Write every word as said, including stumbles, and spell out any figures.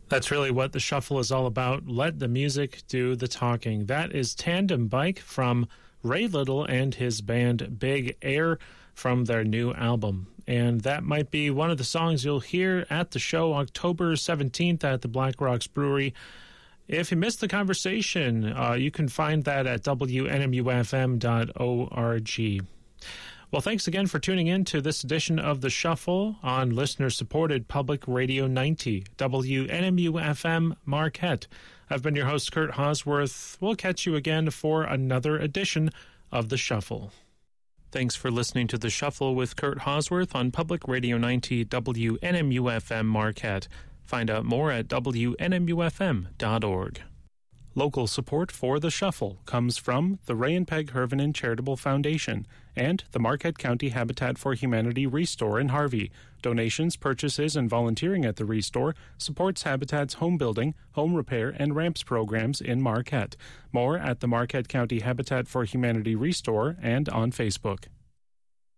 That's really what the shuffle is all about. Let the music do the talking. That is Tandem Bike from Ray Little and his band Big Air from their new album. And that might be one of the songs you'll hear at the show October seventeenth at the Black Rocks Brewery. If you missed the conversation, uh, you can find that at W N M U F M dot org. Well, thanks again for tuning in to this edition of The Shuffle on listener-supported Public Radio ninety, W N M U F M Marquette. I've been your host, Kurt Hosworth. We'll catch you again for another edition of The Shuffle. Thanks for listening to The Shuffle with Kurt Hosworth on Public Radio ninety, W N M U F M Marquette. Find out more at W N M U F M dot org. Local support for The Shuffle comes from the Ray and Peg Hervinen Charitable Foundation and the Marquette County Habitat for Humanity Restore in Harvey. Donations, purchases, and volunteering at the Restore supports Habitat's home building, home repair, and ramps programs in Marquette. More at the Marquette County Habitat for Humanity Restore and on Facebook.